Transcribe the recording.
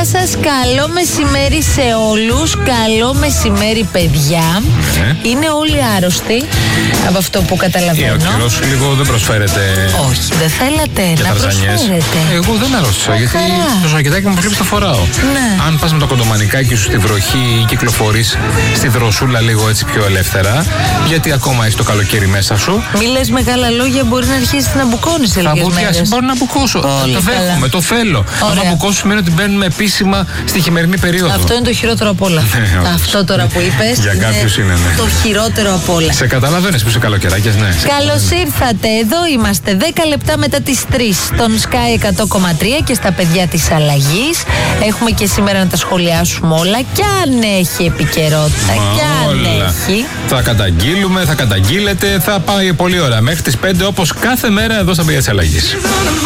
Γεια σας, καλό μεσημέρι σε όλους. Καλό μεσημέρι, παιδιά. Είναι όλοι άρρωστοι από αυτό που καταλαβαίνω. Ο καιρός λίγο δεν προσφέρεται. Όχι, δεν θέλατε να προσφέρετε. Εγώ δεν άρρωστησα, γιατί το ζακετάκι μου πρέπει να το φοράω. Ναι. Αν πας με το κοντομανικάκι σου στη βροχή ή κυκλοφορείς στη δροσούλα λίγο έτσι πιο ελεύθερα, γιατί ακόμα έχει το καλοκαίρι μέσα σου. Μη λες μεγάλα λόγια, μπορεί να αρχίσει να μπουκώνεις σε λίγες μέρες. Μπορώ να μπουκώσω. Πολύ το δέχομαι, το θέλω. Ωραία. Αν μπουκώσω σημαίνει ότι μπαίνουμε επίσημα στη χειμερινή περίοδο. Αυτό είναι το χειρότερο απ' όλα. Αυτό τώρα που είπες. Για κάποιους είναι, ναι. Το χειρότερο απ' όλα. Σε καταλαβαίνεις που είσαι καλοκαιράκιας, ναι. Καλώς ήρθατε. Εδώ είμαστε 10 λεπτά μετά τις 3 στον Sky 100,3 και στα παιδιά της αλλαγής. Έχουμε και σήμερα να τα σχολιάσουμε όλα. Κι αν έχει επικαιρότητα, κι αν έχει. Θα καταγγείλουμε, θα καταγγείλετε, θα πάει πολύ ώρα. Μέχρι τις 5 όπως κάθε μέρα εδώ στα παιδιά της αλλαγής.